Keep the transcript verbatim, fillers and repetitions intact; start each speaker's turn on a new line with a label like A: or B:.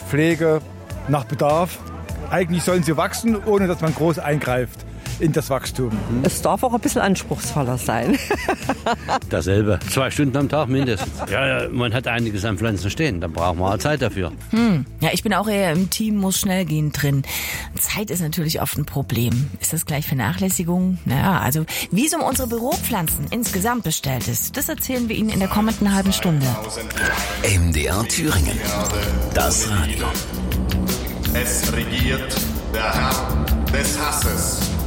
A: Pflege nach Bedarf. Eigentlich sollen sie wachsen, ohne dass man groß eingreift in das Wachstum.
B: Es darf auch ein bisschen anspruchsvoller sein.
C: Dasselbe. Zwei Stunden am Tag mindestens. Ja, ja, man hat einiges an Pflanzen stehen. Da braucht man auch Zeit dafür.
D: Hm. Ja, ich bin auch eher im Team, muss schnell gehen drin. Zeit ist natürlich oft ein Problem. Ist das gleich Vernachlässigung? Naja, also wie es um unsere Büropflanzen insgesamt bestellt ist, das erzählen wir Ihnen in der kommenden halben Stunde.
E: M D R Thüringen. Das Radio.
F: Es regiert der Herr des Hasses.